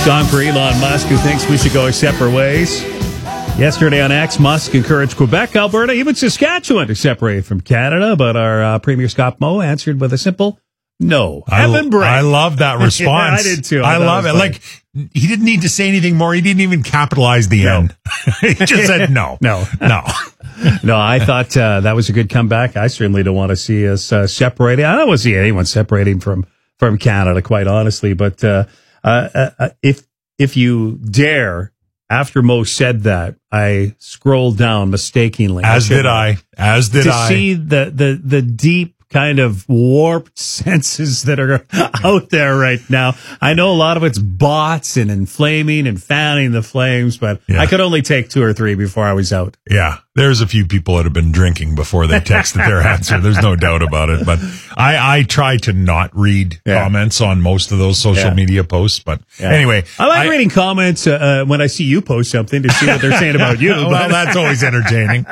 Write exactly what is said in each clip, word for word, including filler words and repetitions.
Gone for Elon Musk, who thinks we should go our separate ways. Yesterday on X, Musk encouraged Quebec, Alberta, even Saskatchewan to separate from Canada, but our uh, Premier Scott Moe answered with a simple no. Heaven break. I love that response. Yeah, I did too. I, I love it. funny. Like, he didn't need to say anything more. He didn't even capitalize the No. end. He just said no. No. No. No, I thought uh, that was a good comeback. I certainly don't want to see us uh, separating. I don't want to see anyone separating from, from Canada, quite honestly. But uh, uh, uh, if if you dare, after Mo said that, I scrolled down mistakenly. As did I. As did to I. see the, the, the deep kind of warped senses that are out there right now. I know a lot of it's bots and inflaming and fanning the flames, but Yeah. I could only take two or three before I was out. Yeah, there's a few people that have been drinking before they texted their answer. There's no doubt about it. But I, I try to not read Yeah. comments on most of those social Yeah. media posts. But Yeah. anyway, I like reading comments uh, uh, when I see you post something to see what they're saying about you. well, But that's always entertaining.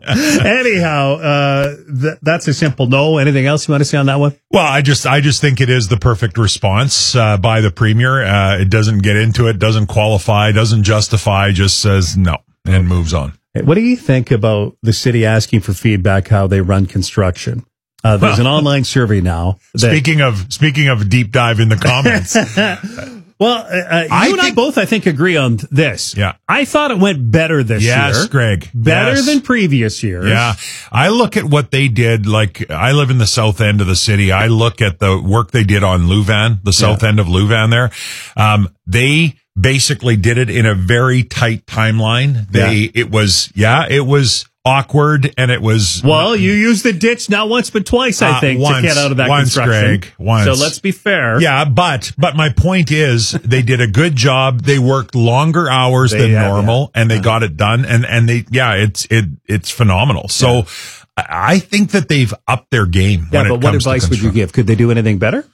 anyhow, uh, th- that's a simple no. Anything else you want to say on that one? Well, I just, I just think it is the perfect response uh, by the premier. Uh, it doesn't get into it, doesn't qualify, doesn't justify, just says no and moves on. What do you think about the city asking for feedback how they run construction? Uh, there's an online survey now. That, Speaking of, speaking of deep dive in the comments, well, uh, uh, you I and I think- both, I think, agree on this. Yeah. I thought it went better this yes, year. Greg, Better yes. than previous years. Yeah. I look at what they did. Like, I live in the south end of the city. I look at the work they did on Louvain, the south Yeah. end of Louvain there. Um, they basically did it in a very tight timeline. They, Yeah. it was, yeah, it was awkward and it was. Well, you used the ditch not once but twice, I Uh, think, once, to get out of that once, construction. Greg, once. So let's be fair. Yeah, but but my point is they did a good job. They worked longer hours They than have, normal, yeah. and they got it done. And and they yeah, it's it it's phenomenal. So I I think that they've upped their game. Yeah, when but it what comes to advice would you construction. give? Could they do anything better?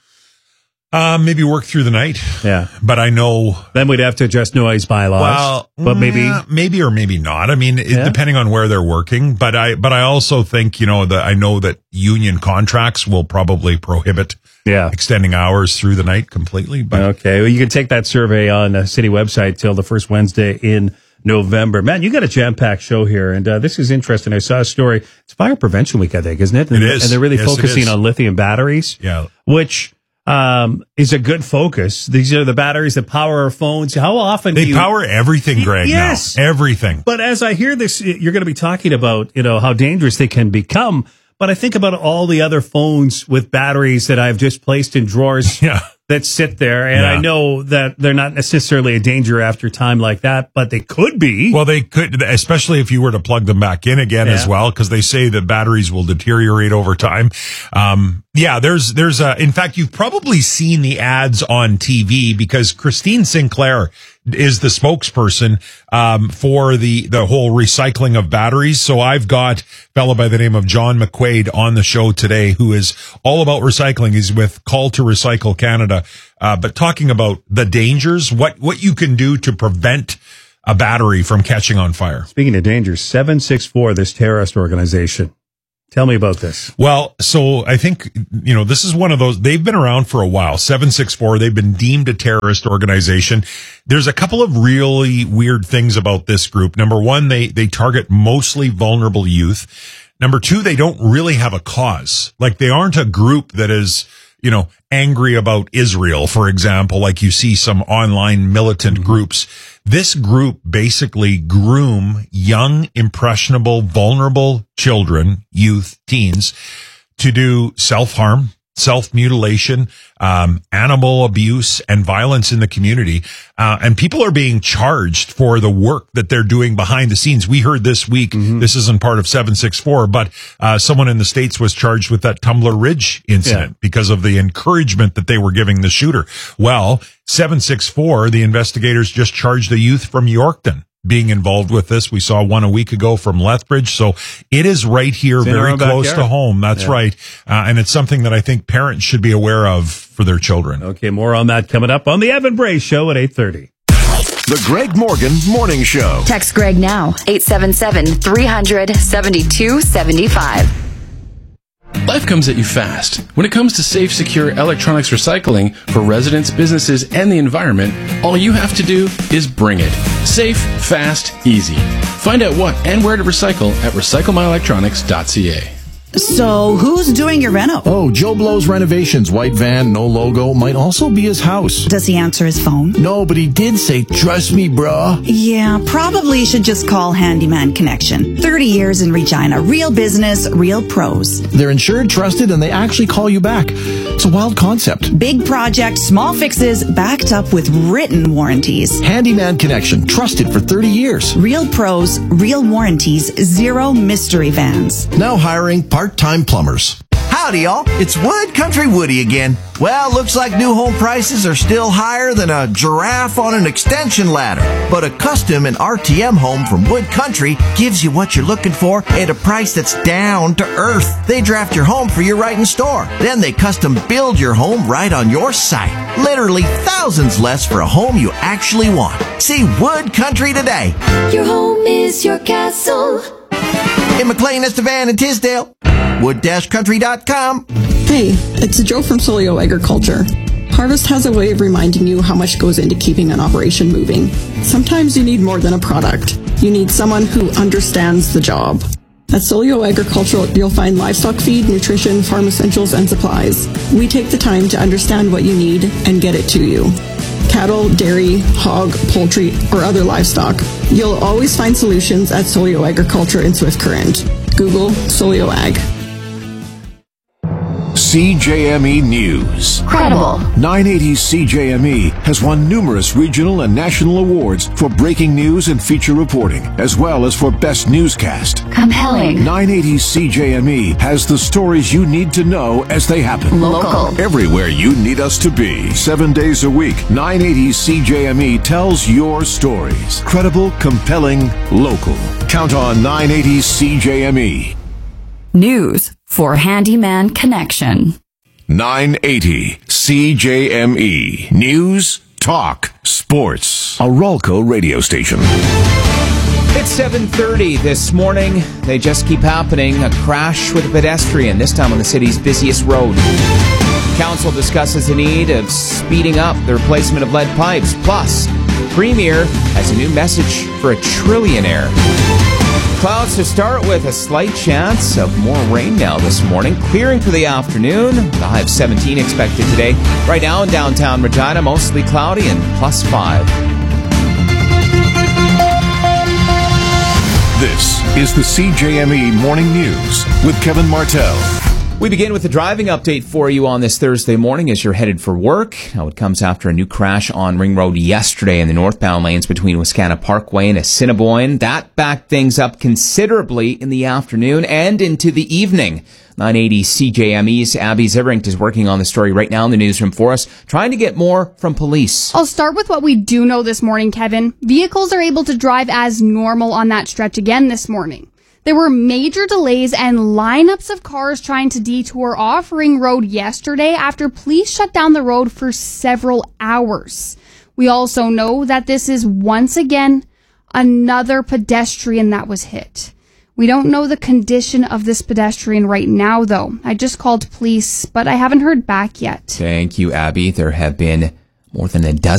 Uh, maybe work through the night. Yeah. But I know. Then we'd have to adjust noise bylaws. Well, but maybe yeah, maybe or maybe not. I mean, it, Yeah. depending on where they're working. But I, but I also think, you know, that I know that union contracts will probably prohibit yeah. extending hours through the night completely. But Okay, well, you can take that survey on the city website till the first Wednesday in November. Man, you got a jam-packed show here, and uh, this is interesting. I saw a story. It's Fire Prevention Week, I think, isn't it? And, It is. And they're really Yes, it focusing is. on lithium batteries, yeah, which um, is a good focus. These are the batteries that power our phones. How often they do you... power everything, Greg. Yes. Now. Everything. But as I hear this, you're going to be talking about, you know, how dangerous they can become. But I think about all the other phones with batteries that I've just placed in drawers Yeah. that sit there. And Yeah. I know that they're not necessarily a danger after time like that, but they could be. Well, they could, especially if you were to plug them back in again Yeah. as well, because they say that batteries will deteriorate over time. Um, yeah, there's, there's a, in fact, you've probably seen the ads on T V because Christine Sinclair is the spokesperson, um, for the, the whole recycling of batteries. So I've got a fellow by the name of John McQuaid on the show today who is all about recycling. He's with Call to Recycle Canada, uh, but talking about the dangers, what, what you can do to prevent a battery from catching on fire. Speaking of danger, seven six four, this terrorist organization. Tell me about this. Well, so I think, you know, this is one of those, they've been around for a while. seven six four, they've been deemed a terrorist organization. There's a couple of really weird things about this group. Number one, they, they target mostly vulnerable youth. Number two, they don't really have a cause. Like they aren't a group that is, you know, angry about Israel, for example, like you see some online militant mm-hmm. groups. This group basically groom young, impressionable, vulnerable children, youth, teens to do self-harm, self-mutilation, um, animal abuse, and violence in the community. Uh, and people are being charged for the work that they're doing behind the scenes. We heard this week, mm-hmm. this isn't part of seven six four, but uh, someone in the States was charged with that Tumbler Ridge incident yeah. because of the encouragement that they were giving the shooter. Well, seven six four, the investigators just charged a youth from Yorkton being involved with this. We saw one a week ago from Lethbridge. So it is right here, very close backyard. to home. That's yeah. right. Uh, and it's something that I think parents should be aware of for their children. Okay, more on that coming up on the Evan Bray Show at eight thirty. The Greg Morgan Morning Show. Text Greg now, eight seven seven, three hundred, seventy-two seventy-five. Life comes at you fast. When it comes to safe, secure electronics recycling for residents, businesses, and the environment, all you have to do is bring it. Safe, fast, easy. Find out what and where to recycle at recycle my electronics dot c a. So, who's doing your reno? Oh, Joe Blow's Renovations. White van, no logo. Might also be his house. Does he answer his phone? No, but he did say, trust me, bruh. Yeah, probably should just call Handyman Connection. thirty years in Regina. Real business, real pros. They're insured, trusted, and they actually call you back. It's a wild concept. Big project, small fixes, backed up with written warranties. Handyman Connection. Trusted for thirty years. Real pros, real warranties, zero mystery vans. Now hiring part-time plumbers. Howdy, y'all. It's Wood Country Woody again. Well, looks like new home prices are still higher than a giraffe on an extension ladder. But a custom and R T M home from Wood Country gives you what you're looking for at a price that's down to earth. They draft your home for your right in store. Then they custom build your home right on your site. Literally thousands less for a home you actually want. See Wood Country today. Your home is your castle. In McLean, Estevan, and Tisdale. wood dash country dot com. Hey, it's Joe from Solio Agriculture. Harvest has a way of reminding you how much goes into keeping an operation moving. Sometimes you need more than a product. You need someone who understands the job. At Solio Agriculture, you'll find livestock feed, nutrition, farm essentials, and supplies. We take the time to understand what you need and get it to you. Cattle, dairy, hog, poultry, or other livestock. You'll always find solutions at Solio Agriculture in Swift Current. Google Solio Ag. C J M E News. Credible. nine eighty C J M E has won numerous regional and national awards for breaking news and feature reporting, as well as for best newscast. Compelling. nine eighty C J M E has the stories you need to know as they happen. Local. Everywhere you need us to be. Seven days a week, nine eighty C J M E tells your stories. Credible, compelling, local. Count on nine eighty C J M E. News for Handyman Connection. nine eighty C J M E. News, talk, sports. A Ralco radio station. It's seven thirty this morning. They just keep happening. A crash with a pedestrian, this time on the city's busiest road. Council discusses the need of speeding up the replacement of lead pipes. Plus, Premier has a new message for a trillionaire. Clouds to start with, a slight chance of more rain now this morning. Clearing for the afternoon. The high of seventeen expected today. Right now in downtown Regina, mostly cloudy and plus five. This is the C J M E Morning News with Kevin Martell. We begin with a driving update for you on this Thursday morning as you're headed for work. Now, it comes after a new crash on Ring Road yesterday in the northbound lanes between Wascana Parkway and Assiniboine. That backed things up considerably in the afternoon and into the evening. nine eighty C J M E's Abby Ziveringt is working on the story right now in the newsroom for us, trying to get more from police. I'll start with what we do know this morning, Kevin. Vehicles are able to drive as normal on that stretch again this morning. There were major delays and lineups of cars trying to detour off Ring Road yesterday after police shut down the road for several hours. We also know that this is once again another pedestrian that was hit. We don't know the condition of this pedestrian right now, though. I just called police, but I haven't heard back yet. Thank you, Abby. There have been more than a dozen